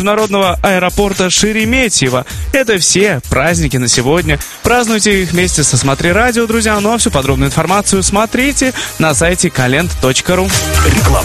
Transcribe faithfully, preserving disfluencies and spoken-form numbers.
Международного аэропорта Шереметьево. Это все праздники на сегодня. Празднуйте их вместе со Смотри Радио, друзья. Ну а всю подробную информацию смотрите на сайте калент точка ру.